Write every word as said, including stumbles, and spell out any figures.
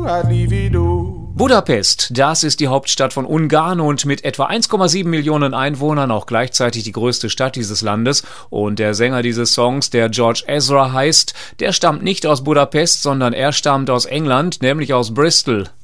Budapest, das ist die Hauptstadt von Ungarn und mit etwa eins Komma sieben Millionen Einwohnern auch gleichzeitig die größte Stadt dieses Landes. Und der Sänger dieses Songs, der George Ezra heißt, der stammt nicht aus Budapest, sondern er stammt aus England, nämlich aus Bristol.